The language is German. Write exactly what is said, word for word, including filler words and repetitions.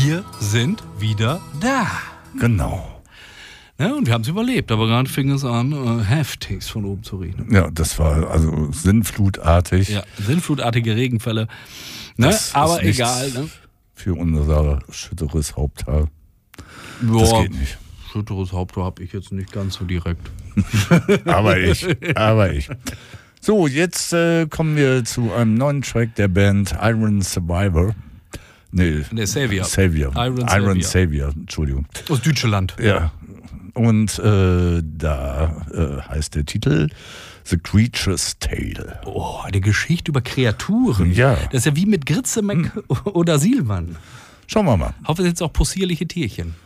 wir sind wieder da. Genau. Ja, und wir haben es überlebt, aber gerade fing es an, äh, heftigst von oben zu regnen. Ja, das war also sinnflutartig. Ja, sinnflutartige Regenfälle. Ne? Das Aber ist nichts egal. Ne? Für unser schütteres Haupthaar. Boah, Das geht nicht. Schütteres Haupthaar habe ich jetzt nicht ganz so direkt. Aber ich, aber ich. So, jetzt äh, kommen wir zu einem neuen Track der Band Iron Survivor. Nee, Der Savior. Savior. Iron Iron Savior. Savior, Entschuldigung. Aus Deutschland. Ja, und äh, da äh, heißt der Titel The Creature's Tale. Oh, eine Geschichte über Kreaturen. Ja. Das ist ja wie mit Gritzemeck hm. oder Silvan. Schauen wir mal. Hoffe, jetzt auch possierliche Tierchen.